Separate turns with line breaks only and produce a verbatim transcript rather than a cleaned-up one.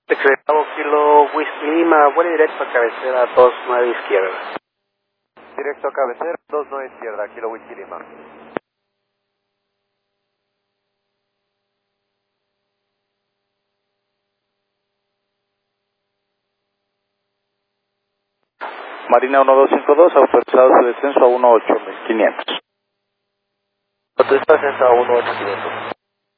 Secretado Kilo Whisky Lima, vuelo directo a cabecera dos nueve izquierda.
Directo a cabecera dos nueve izquierda, Kilo Whisky Lima.
Marina uno dos cinco dos, autorizado su descenso a uno ocho quinientos.
Autorizado descenso a uno ocho quinientos.